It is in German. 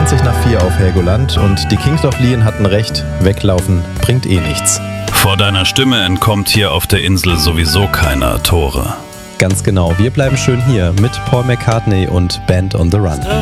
4 auf Helgoland und die Kings of Leon hatten recht, weglaufen bringt eh nichts. Vor deiner Stimme entkommt hier auf der Insel sowieso keiner, Tore. Ganz genau, wir bleiben schön hier mit Paul McCartney und Band on the Run.